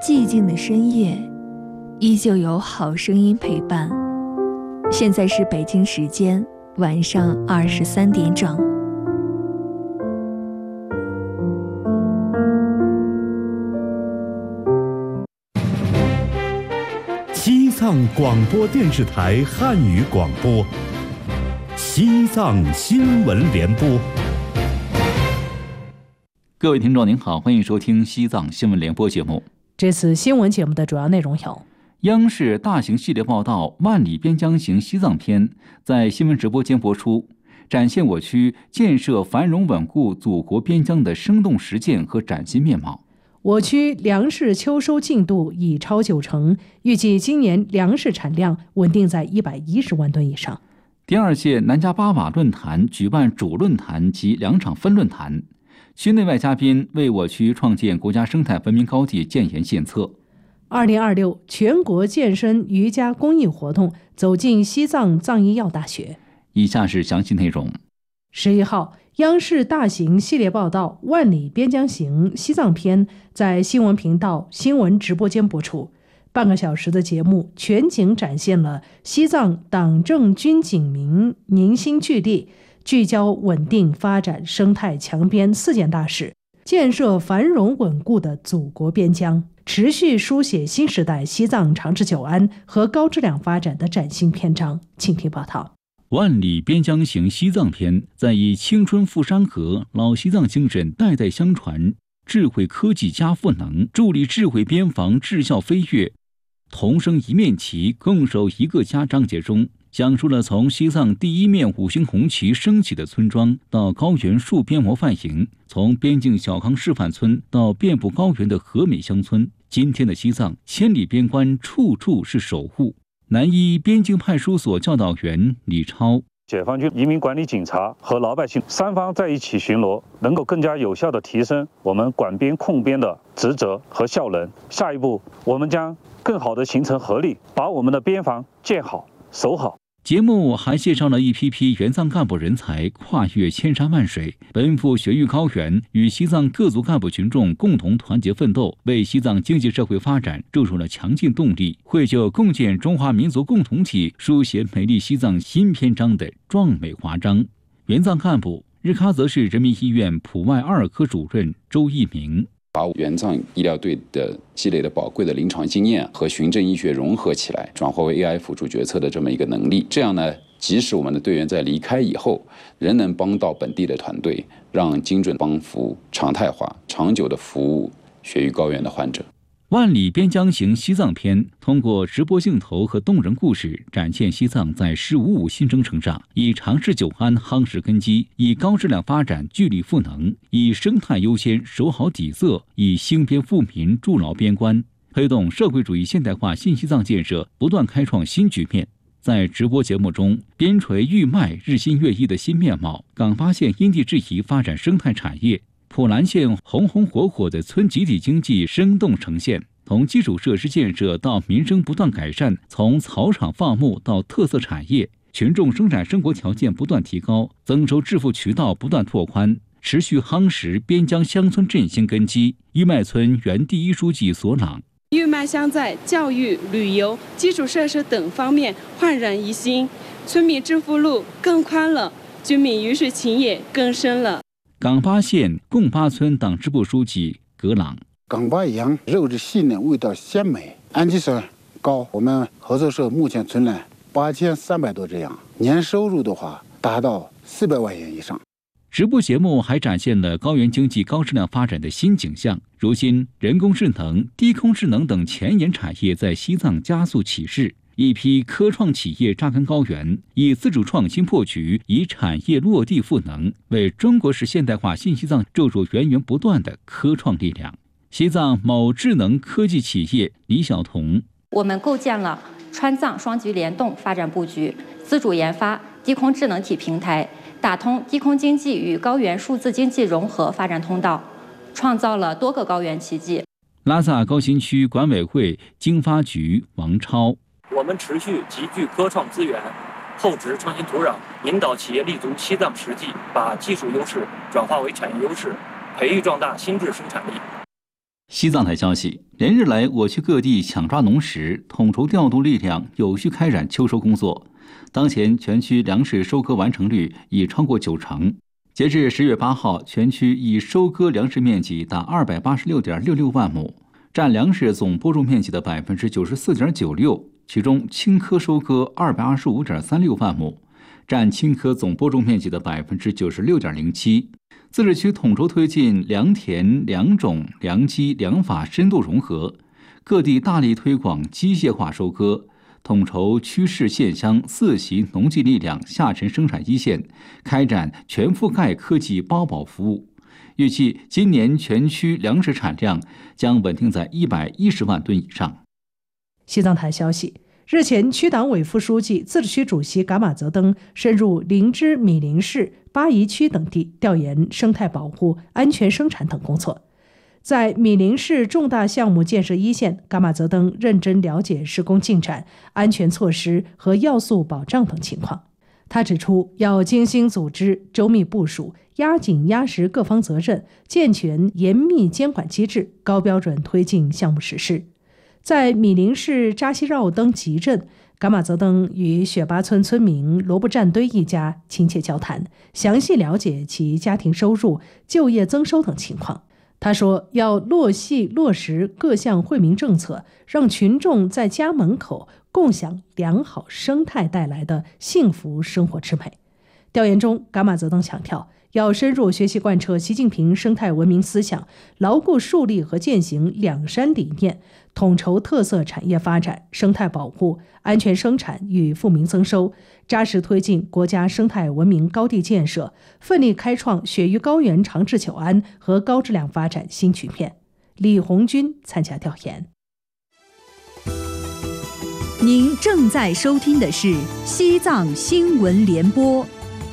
寂静的深夜，依旧有好声音陪伴。现在是北京时间晚上23点整。 西藏广播电视台汉语广播，西藏新闻联播。 各位听众您好，欢迎收听西藏新闻联播节目。 这次新闻节目的主要内容有： 央视大型系列报道《万里边疆行西藏篇》在新闻直播间播出，展现我区建设繁荣稳固祖国边疆的生动实践和崭新面貌。 我区粮食秋收进度已超90%，预计今年粮食产量稳定在110万吨以上。 第二届南迦巴瓦论坛举办主论坛及2场分论坛，区内外嘉宾为我区创建国家生态文明高地建言献策。 2026全国健身瑜伽公益活动走进西藏藏医药大学。 以下是详细内容。 11号，央视大型系列报道《万里边疆行西藏篇》在新闻频道新闻直播间播出。半个小时的节目全景展现了西藏党政军警民凝心聚力，聚焦稳定发展生态强边4件大事，建设繁荣稳固的祖国边疆，持续书写新时代西藏长治久安和高质量发展的崭新篇章。请听报道。 万里边疆行西藏篇在以青春赴山河、老西藏精神代代相传、智慧科技加赋能、助力智慧边防智效飞跃、同升一面旗共守一个家章节中，讲述了从西藏第一面5星红旗升起的村庄到高原戍边模范营，从边境小康示范村到遍布高原的和美乡村。今天的西藏，千里边关处处是守护。南一边境派出所教导员李超： 解放军、移民管理警察和老百姓3方在一起巡逻，能够更加有效地提升我们管边控边的职责和效能。下一步，我们将更好地形成合力，把我们的边防建好、守好。 节目还介绍了一批批援藏干部人才跨越千山万水，奔赴雪域高原，与西藏各族干部群众共同团结奋斗，为西藏经济社会发展注入了强劲动力，绘就共建中华民族共同体、书写美丽西藏新篇章的壮美华章。援藏干部日喀则市人民医院普外2科主任周一鸣： 把援藏医疗队的积累的宝贵的临床经验和循证医学融合起来，转化为 AI 辅助决策的这么一个能力。这样呢，即使我们的队员在离开以后，仍能帮到本地的团队，让精准帮扶常态化、长久的服务雪域高原的患者。 万里边疆行西藏篇通过直播镜头和动人故事，展现西藏在“十五五”新征程上，以长治久安夯实根基，以高质量发展聚力赋能，以生态优先守好底色，以兴边富民筑牢边关，推动社会主义现代化新西藏建设不断开创新局面。在直播节目中，边陲玉麦日新月异的新面貌，岗巴县因地制宜发展生态产业，普兰县红红火火的村集体经济生动呈现，从基础设施建设到民生不断改善，从草场放牧到特色产业，群众生产生活条件不断提高，增收致富渠道不断拓宽，持续夯实边疆乡村振兴根基。玉麦村原第一书记索朗： 玉麦乡在教育、旅游、基础设施等方面焕然一新，村民致富路更宽了，居民鱼水情也更深了。 岗巴县贡巴村党支部书记格朗： 岗巴羊肉质细嫩，味道鲜美，氨基酸高。我们合作社目前存栏8300多只羊，年收入的话达到400万元以上。 直播节目还展现了高原经济高质量发展的新景象。如今，人工智能、低空智能等前沿产业在西藏加速起势，一批科创企业扎根高原，以自主创新破局，以产业落地赋能，为中国式现代化新西藏注入源源不断的科创力量。西藏某智能科技企业李晓彤： 我们构建了川藏双局联动发展布局，自主研发低空智能体平台，打通低空经济与高原数字经济融合发展通道，创造了多个高原奇迹。 拉萨高新区管委会经发局王超： 我们持续集聚科创资源，厚植创新土壤，引导企业立足西藏实际，把技术优势转化为产业优势，培育壮大新质生产力。 西藏台消息，连日来，我区各地抢抓农时，统筹调度力量，有序开展秋收工作。当前全区粮食收割完成率已超过90%。截至10月8号，全区已收割粮食面积达286.66万亩，占粮食总播种面积的94.96%。其中，青稞收割225.36万亩，占青稞总播种面积的96.07%。自治区统筹推进良田、良种、良机、良法深度融合，各地大力推广机械化收割，统筹区市县乡4级农技力量下沉生产一线，开展全覆盖科技包保服务。预计今年全区粮食产量将稳定在110万吨以上。 西藏台消息，日前，区党委副书记、自治区主席噶玛泽登深入林芝、米林市、巴宜区等地调研生态保护、安全生产等工作。在米林市重大项目建设一线，噶玛泽登认真了解施工进展、安全措施和要素保障等情况。他指出，要精心组织、周密部署、压紧压实各方责任，健全严密监管机制，高标准推进项目实施。在米林市扎西绕登集镇，噶玛泽登与雪巴村村民罗布占堆一家亲切交谈，详细了解其家庭收入、就业增收等情况。他说，要落细落实各项惠民政策，让群众在家门口共享良好生态带来的幸福生活之美。调研中，噶玛泽登强调，要深入学习贯彻习近平生态文明思想，牢固树立和践行两山理念，统筹特色产业发展、生态保护、安全生产与富民增收，扎实推进国家生态文明高地建设，奋力开创雪域高原长治久安和高质量发展新局面。李红军参加调研。 您正在收听的是西藏新闻联播。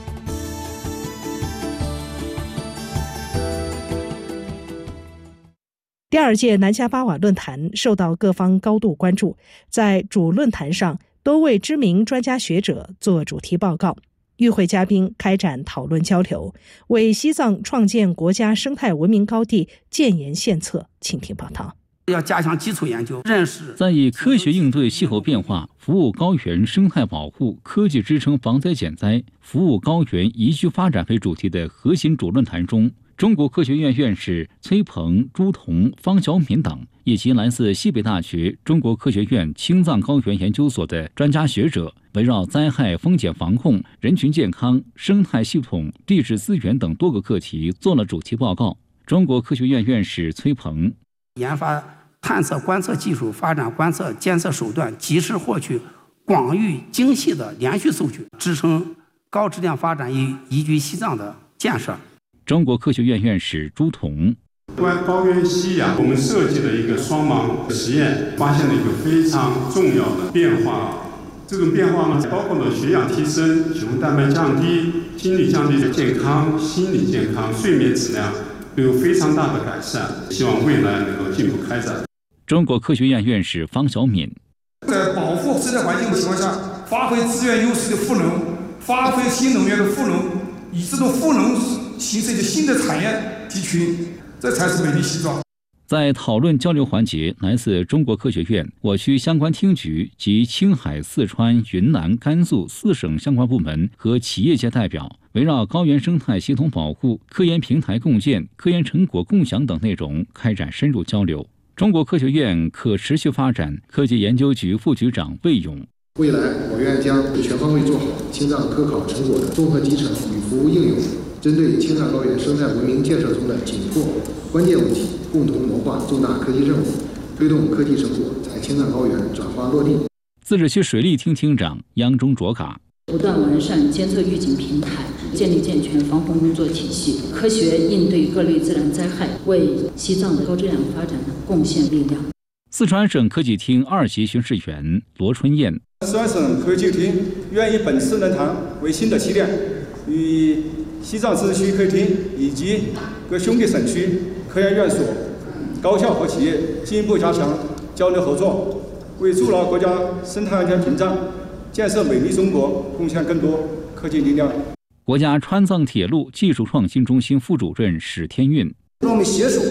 第二届南迦巴瓦论坛受到各方高度关注，在主论坛上，多位知名专家学者做主题报告，与会嘉宾开展讨论交流，为西藏创建国家生态文明高地建言献策。请听报道。 要加强基础研究，认识在以科学应对气候变化、服务高原生态保护、科技支撑防灾减灾、服务高原宜居发展为主题的核心主论坛中，中国科学院院士崔鹏、朱彤、方晓敏等，以及来自西北大学、中国科学院青藏高原研究所的专家学者，围绕灾害风险防控、人群健康、生态系统、地质资源等多个课题做了主题报告。中国科学院院士崔鹏研发探测观测技术，发展观测监测手段，及时获取广域精细的连续数据，支撑高质量发展与宜居西藏的建设。 中国科学院院士朱彤， 关高原吸氧，我们设计了一个双盲实验，发现了一个非常重要的变化。这种变化呢，包括了血氧提升、血红蛋白降低、心理降低的健康、心理健康、睡眠质量都有非常大的改善。希望未来能够进一步开展。 中国科学院院士方晓敏， 在保护生态环境的情况下，发挥资源优势的赋能，发挥新能源的赋能，以这种赋能形成一个新的产业集群，这才是美丽西藏。 在讨论交流环节，来自中国科学院、我区相关厅局及青海、四川、云南、甘肃4省相关部门和企业界代表，围绕高原生态系统保护、科研平台共建、科研成果共享等内容开展深入交流。中国科学院可持续发展科技研究局副局长魏勇， 未来我院将全方位做好青藏科考成果的综合集成与服务应用，针对青藏高原生态文明建设中的紧迫关键问题，共同谋划重大科技任务，推动科技成果在青藏高原转化落地。 自治区水利厅厅长央中卓嘎， 不断完善监测预警平台，建立健全防洪工作体系，科学应对各类自然灾害，为西藏的高质量发展贡献力量。 四川省科技厅2级巡视员罗春燕， 四川省科技厅愿以本次论坛为新的起点，与西藏自治区科技厅以及各兄弟省区科研院所、高校和企业进一步加强交流合作，为筑牢国家生态安全屏障、建设美丽中国贡献更多科技力量。 国家川藏铁路技术创新中心副主任史天运， 让我们携手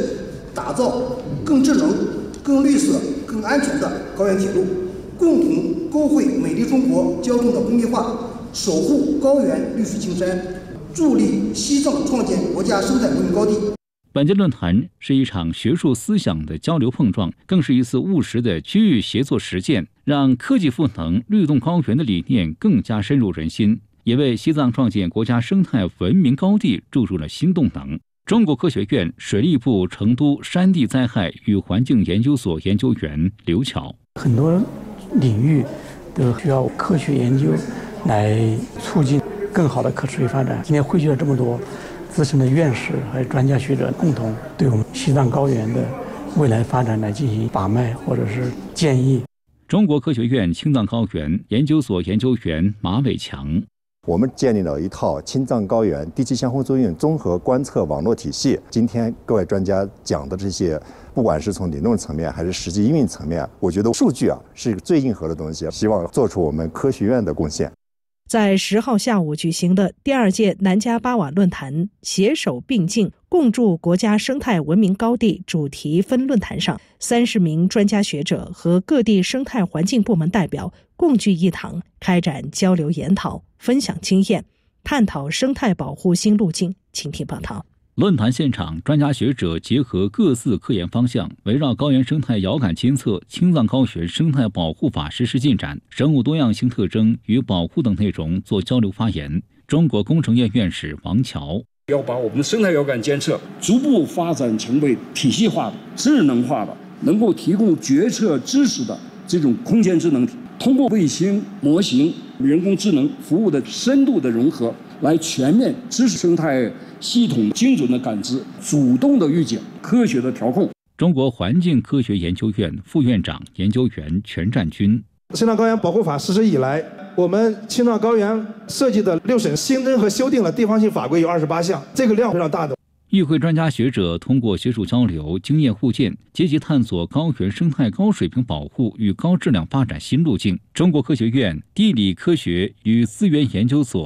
打造更智能、更绿色、更安全的高原铁路，共同勾绘美丽中国交通的工业化，守护高原绿水青山，助力西藏创建国家生态文明高地。 本届论坛是一场学术思想的交流碰撞，更是一次务实的区域协作实践，让科技赋能律动高原的理念更加深入人心，也为西藏创建国家生态文明高地注入了新动能。中国科学院水利部成都山地灾害与环境研究所研究员刘巧， 很多领域都需要科学研究来促进更好的可持续发展。今天汇聚了这么多资深的院士还有专家学者，共同对我们西藏高原的未来发展来进行把脉或者是建议。 中国科学院青藏高原研究所研究员马伟强， 我们建立了一套青藏高原地气相互作用综合观测网络体系。今天各位专家讲的这些，不管是从理论层面还是实际应用层面，我觉得数据是最硬核的东西，希望做出我们科学院的贡献。 在10号下午举行的第2届南迦巴瓦论坛携手并进共筑国家生态文明高地主题分论坛上，30名专家学者和各地生态环境部门代表共聚一堂，开展交流研讨，分享经验，探讨生态保护新路径。请听报道。 论坛现场，专家学者结合各自科研方向，围绕高原生态遥感监测、青藏高原生态保护法实施进展、生物多样性特征与保护等内容做交流发言。中国工程院院士王乔， 要把我们的生态遥感监测逐步发展成为体系化的、智能化的，能够提供决策知识的这种空间智能体，通过卫星模型、人工智能服务的深度的融合，来全面支持生态系统精准的感知、主动的预警、科学的调控。 中国环境科学研究院副院长研究员全占军， 青藏高原保护法实施以来，我们青藏高原涉及的6省新增和修订了地方性法规有28项，这个量非常大的。 与会专家学者通过学术交流、经验互鉴，积极探索高原生态高水平保护与高质量发展新路径。中国科学院地理科学与资源研究所